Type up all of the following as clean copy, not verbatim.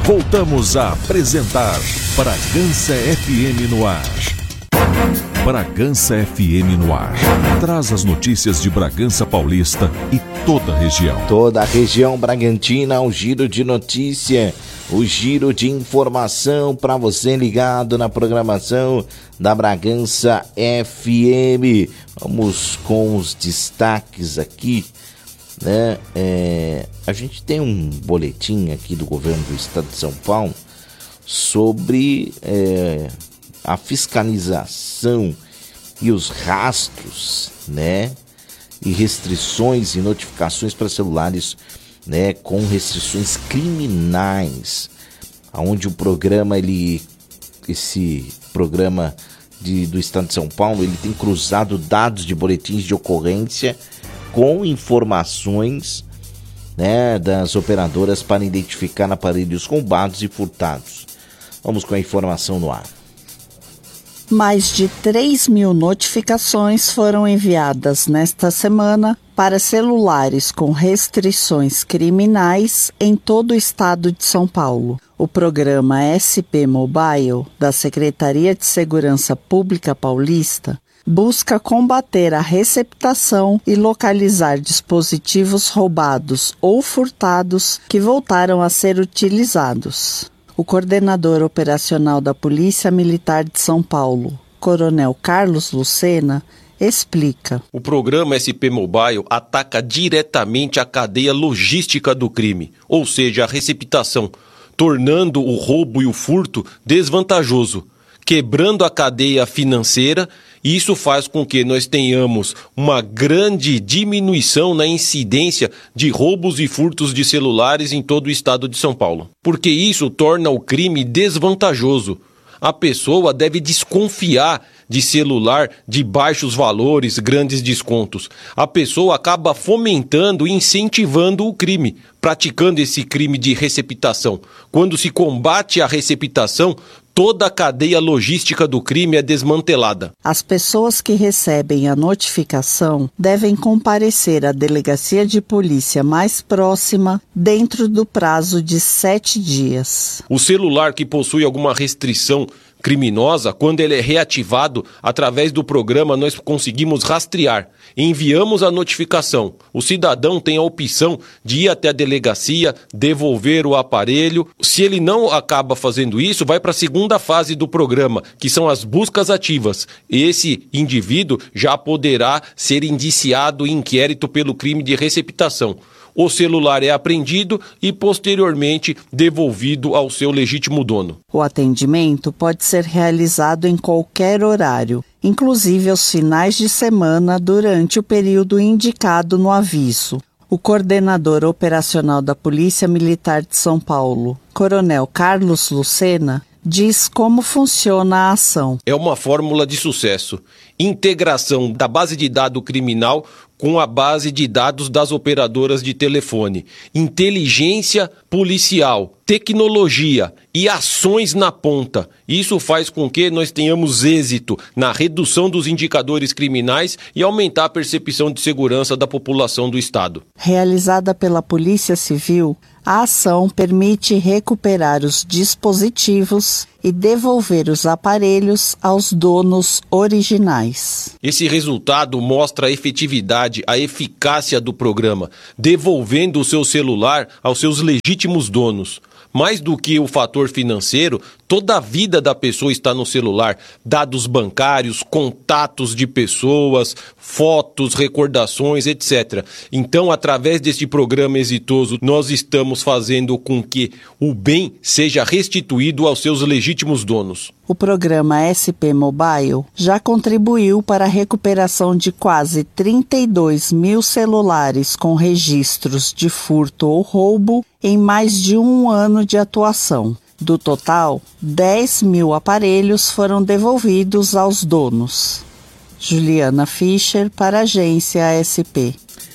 Voltamos a apresentar Bragança FM no ar. Bragança FM no ar. Traz as notícias de Bragança Paulista e toda a região. Toda a região bragantina, o giro de notícia, o giro de informação para você ligado na programação da Bragança FM. Vamos com os destaques aqui, né? A gente tem um boletim aqui do governo do estado de São Paulo sobre a fiscalização e os rastros, né? E restrições e notificações para celulares, né? Com restrições criminais, aonde o programa esse programa do estado de São Paulo, ele tem cruzado dados de boletins de ocorrência com informações, né, das operadoras para identificar aparelhos roubados e furtados. Vamos com a informação no ar. Mais de 3.000 notificações foram enviadas nesta semana para celulares com restrições criminais em todo o estado de São Paulo. O programa SP Mobile, da Secretaria de Segurança Pública Paulista, busca combater a receptação e localizar dispositivos roubados ou furtados que voltaram a ser utilizados. O coordenador operacional da Polícia Militar de São Paulo, Coronel Carlos Lucena, explica. O programa SP Mobile ataca diretamente a cadeia logística do crime, ou seja, a receptação, tornando o roubo e o furto desvantajoso, quebrando a cadeia financeira. Isso faz com que nós tenhamos uma grande diminuição na incidência de roubos e furtos de celulares em todo o estado de São Paulo. Porque isso torna o crime desvantajoso. A pessoa deve desconfiar de celular de baixos valores, grandes descontos. A pessoa acaba fomentando e incentivando o crime, praticando esse crime de receptação. Quando se combate a receptação, toda a cadeia logística do crime é desmantelada. As pessoas que recebem a notificação devem comparecer à delegacia de polícia mais próxima dentro do prazo de 7 dias. O celular que possui alguma restrição criminosa, quando ele é reativado, através do programa nós conseguimos rastrear. Enviamos a notificação. O cidadão tem a opção de ir até a delegacia, devolver o aparelho. Se ele não acaba fazendo isso, vai para a segunda fase do programa, que são as buscas ativas. Esse indivíduo já poderá ser indiciado em inquérito pelo crime de receptação. O celular é apreendido e, posteriormente, devolvido ao seu legítimo dono. O atendimento pode ser realizado em qualquer horário, inclusive aos finais de semana durante o período indicado no aviso. O coordenador operacional da Polícia Militar de São Paulo, Coronel Carlos Lucena, diz como funciona a ação. É uma fórmula de sucesso. Integração da base de dados criminal com a base de dados das operadoras de telefone. Inteligência policial, tecnologia e ações na ponta. Isso faz com que nós tenhamos êxito na redução dos indicadores criminais e aumentar a percepção de segurança da população do estado. Realizada pela Polícia Civil, a ação permite recuperar os dispositivos e devolver os aparelhos aos donos originais. Esse resultado mostra a efetividade, a eficácia do programa, devolvendo o seu celular aos seus legítimos donos. Mais do que o fator financeiro, toda a vida da pessoa está no celular. Dados bancários, contatos de pessoas, fotos, recordações, etc. Então, através deste programa exitoso, nós estamos fazendo com que o bem seja restituído aos seus legítimos donos. O programa SP Mobile já contribuiu para a recuperação de quase 32.000 celulares com registros de furto ou roubo em mais de um ano de atuação. Do total, 10.000 aparelhos foram devolvidos aos donos. Juliana Fischer, para a Agência SP.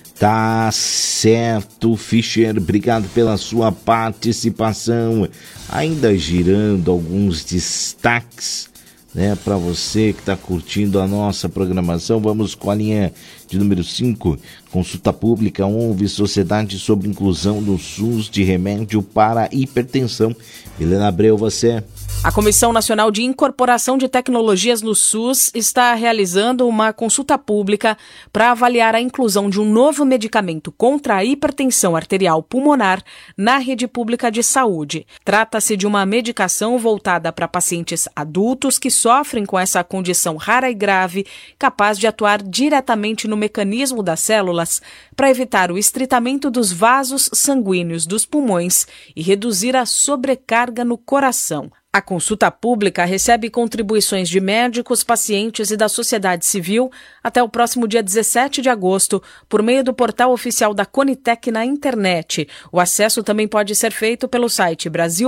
Tá certo, Fischer, obrigado pela sua participação. Ainda girando alguns destaques, né, para você que está curtindo a nossa programação. Vamos com a linha de número 5, consulta pública, ouve Sociedade sobre Inclusão no SUS de remédio para hipertensão. Helena Abreu, você... A Comissão Nacional de Incorporação de Tecnologias no SUS está realizando uma consulta pública para avaliar a inclusão de um novo medicamento contra a hipertensão arterial pulmonar na rede pública de saúde. Trata-se de uma medicação voltada para pacientes adultos que sofrem com essa condição rara e grave, capaz de atuar diretamente no mecanismo das células para evitar o estreitamento dos vasos sanguíneos dos pulmões e reduzir a sobrecarga no coração. A consulta pública recebe contribuições de médicos, pacientes e da sociedade civil até o próximo dia 17 de agosto, por meio do portal oficial da Conitec na internet. O acesso também pode ser feito pelo site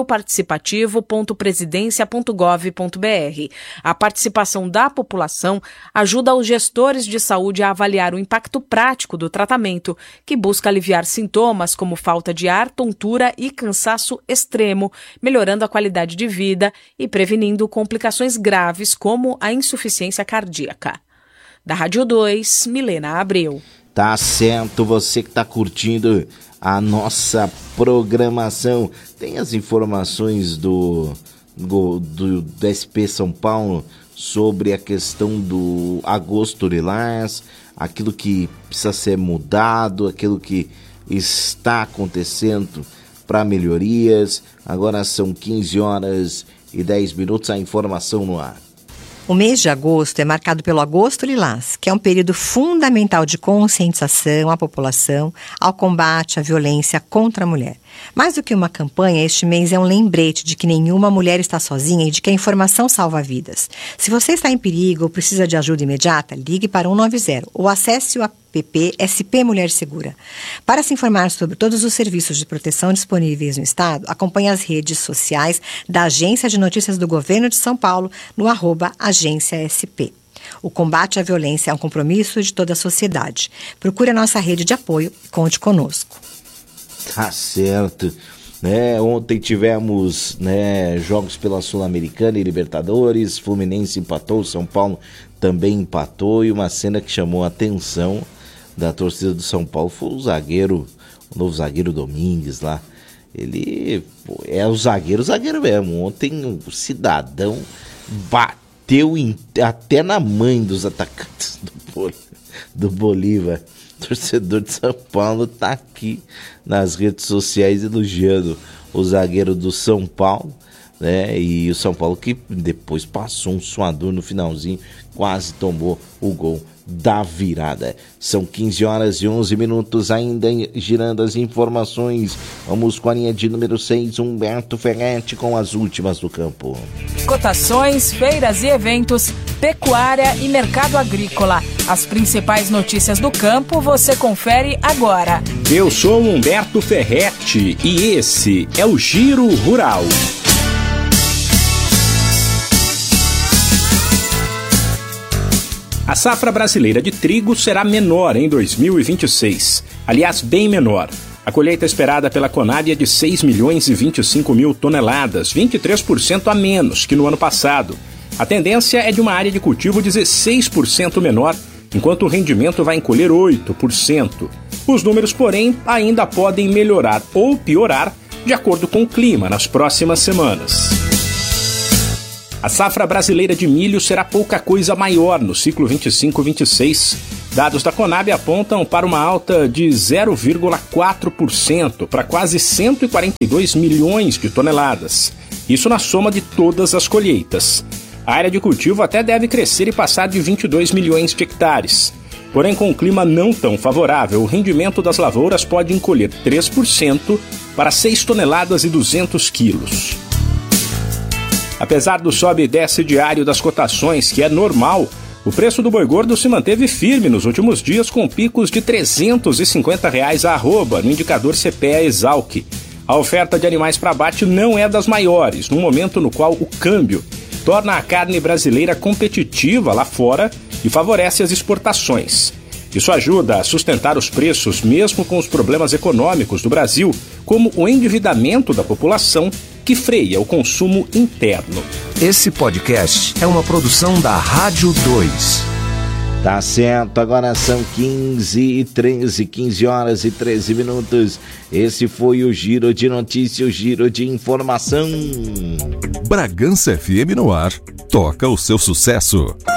brasilparticipativo.presidencia.gov.br. A participação da população ajuda os gestores de saúde a avaliar o impacto prático do tratamento, que busca aliviar sintomas como falta de ar, tontura e cansaço extremo, melhorando a qualidade de vida e prevenindo complicações graves como a insuficiência cardíaca. Da Rádio 2, Milena Abreu. Tá certo, você que tá curtindo a nossa programação. Tem as informações do SP São Paulo sobre a questão do agosto lilás, aquilo que precisa ser mudado, aquilo que está acontecendo para melhorias. Agora são 15h10, a informação no ar. O mês de agosto é marcado pelo Agosto Lilás, que é um período fundamental de conscientização à população ao combate à violência contra a mulher. Mais do que uma campanha, este mês é um lembrete de que nenhuma mulher está sozinha e de que a informação salva vidas. Se você está em perigo ou precisa de ajuda imediata, ligue para 190 ou acesse o app SP Mulher Segura. Para se informar sobre todos os serviços de proteção disponíveis no Estado, acompanhe as redes sociais da Agência de Notícias do Governo de São Paulo no @agência-sp. O combate à violência é um compromisso de toda a sociedade. Procure a nossa rede de apoio e conte conosco. Tá certo. Ontem tivemos jogos pela Sul-Americana e Libertadores. Fluminense empatou, São Paulo também empatou. E uma cena que chamou a atenção da torcida do São Paulo foi o novo zagueiro Domingues lá. Ele é o zagueiro mesmo. Ontem o cidadão bateu até na mãe dos atacantes do Bolívar. O torcedor de São Paulo tá aqui nas redes sociais elogiando o zagueiro do São Paulo, né? E o São Paulo que depois passou um suador no finalzinho, quase tomou o gol da virada. São 15h11, ainda girando as informações. Vamos com a linha de número 6, Humberto Ferretti, com as últimas do campo. Cotações, feiras e eventos, pecuária e mercado agrícola. As principais notícias do campo você confere agora. Eu sou Humberto Ferretti e esse é o Giro Rural. A safra brasileira de trigo será menor em 2026, aliás, bem menor. A colheita esperada pela Conab é de 6.025.000 toneladas, 23% a menos que no ano passado. A tendência é de uma área de cultivo 16% menor, enquanto o rendimento vai encolher 8%. Os números, porém, ainda podem melhorar ou piorar de acordo com o clima nas próximas semanas. A safra brasileira de milho será pouca coisa maior no ciclo 25-26. Dados da Conab apontam para uma alta de 0,4% para quase 142 milhões de toneladas. Isso na soma de todas as colheitas. A área de cultivo até deve crescer e passar de 22 milhões de hectares. Porém, com um clima não tão favorável, o rendimento das lavouras pode encolher 3% para 6 toneladas e 200 quilos. Apesar do sobe e desce diário das cotações, que é normal, o preço do boi gordo se manteve firme nos últimos dias, com picos de R$ 350 a arroba no indicador CPEA-Exalc. A oferta de animais para abate não é das maiores, num momento no qual o câmbio torna a carne brasileira competitiva lá fora e favorece as exportações. Isso ajuda a sustentar os preços mesmo com os problemas econômicos do Brasil, como o endividamento da população que freia o consumo interno. Esse podcast é uma produção da Rádio 2. Tá certo, agora são 15 horas e 13 minutos. Esse foi o Giro de Notícias, o Giro de Informação. Bragança FM no ar, toca o seu sucesso.